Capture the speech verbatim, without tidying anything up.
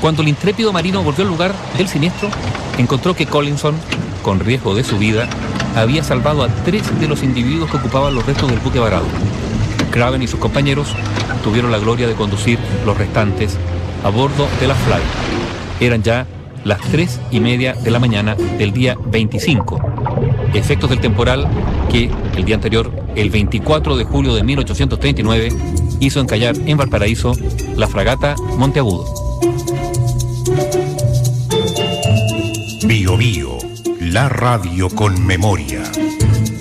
Cuando el intrépido marino volvió al lugar del siniestro, encontró que Collinson, con riesgo de su vida, había salvado a tres de los individuos que ocupaban los restos del buque varado. Craven y sus compañeros tuvieron la gloria de conducir los restantes a bordo de la Fly. Eran ya las tres y media de la mañana del día veinticinco. Efectos del temporal que el día anterior, el veinticuatro de julio de mil ochocientos treinta y nueve, hizo encallar en Valparaíso la fragata Monteagudo. Bio Bio, la radio con memoria.